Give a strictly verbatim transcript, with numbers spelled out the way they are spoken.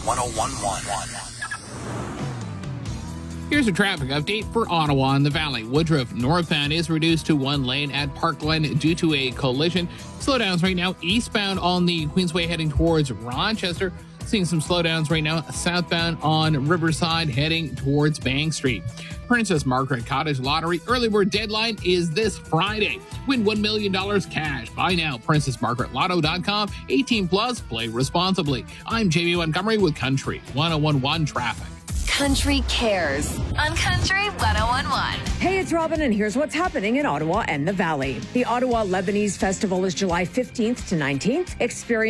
ten eleven. Here's a traffic update for Ottawa and the Valley. Woodruff northbound is reduced to one lane at Parkland due to a collision. Slowdowns right now eastbound on the Queensway heading towards Rochester. Seeing some slowdowns right now southbound on Riverside heading towards Bank Street. Princess Margaret Cottage Lottery early bird deadline is this Friday. Win one million dollars cash. Buy now. princess margaret lotto dot com. eighteen plus. Play responsibly. I'm Jamie Montgomery with Country ten eleven Traffic. Country Cares on Country ten eleven. Hey, it's Robin, and here's what's happening in Ottawa and the Valley. The Ottawa Lebanese Festival is July fifteenth to nineteenth. Experience